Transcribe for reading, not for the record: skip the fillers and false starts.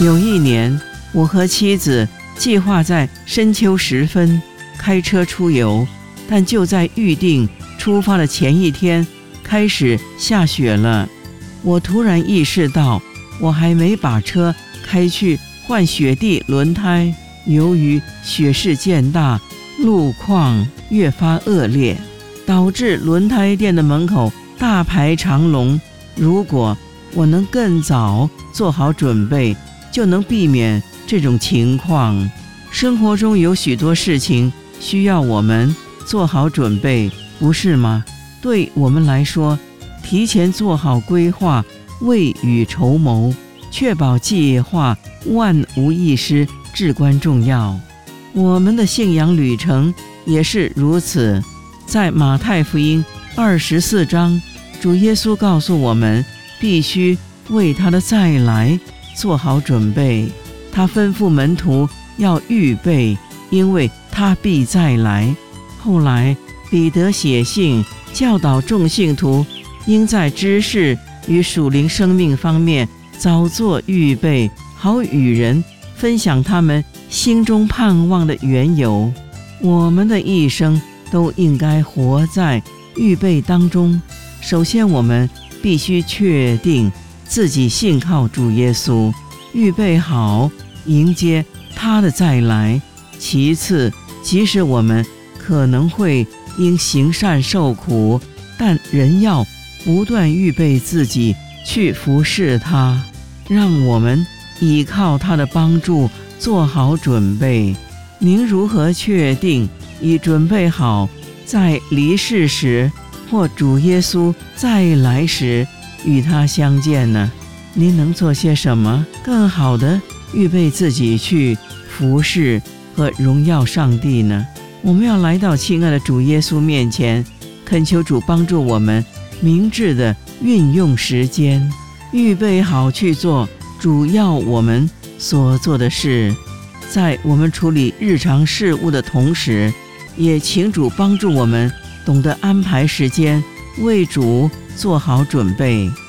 有一年，我和妻子计划在深秋时分开车出游，但就在预定出发的前一天，开始下雪了。我突然意识到，我还没把车开去换雪地轮胎。由于雪势渐大，路况越发恶劣，导致轮胎店的门口大排长龙。如果我能更早做好准备，就能避免这种情况。生活中有许多事情需要我们做好准备，不是吗？对我们来说，提前做好规划，未雨绸缪，确保计划万无一失，至关重要。我们的信仰旅程也是如此。在马太福音24章，主耶稣告诉我们，必须为他的再来做好准备。他吩咐门徒要预备，因为他必再来。后来彼得写信教导众信徒，应在知识与属灵生命方面早做预备，好与人分享他们心中盼望的缘由。我们的一生都应该活在预备当中。首先，我们必须确定自己信靠主耶稣，预备好迎接他的再来。其次，即使我们可能会因行善受苦，但仍要不断预备自己去服侍他，让我们依靠他的帮助做好准备。您如何确定已准备好在离世时或主耶稣再来时与他相见呢？您能做些什么更好的预备自己去服侍和荣耀上帝呢？我们要来到亲爱的主耶稣面前，恳求主帮助我们明智的运用时间，预备好去做主要我们所做的事。在我们处理日常事务的同时，也请主帮助我们懂得安排时间，为主做好准备。